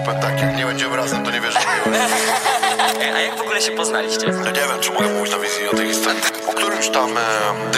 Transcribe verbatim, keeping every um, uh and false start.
powiem tak, jak nie będziemy razem, to nie wierzę w miłość. A jak w ogóle się poznaliście? Ja nie wiem, czy mogę mówić na wizji o tej historii. Po którymś tam... E,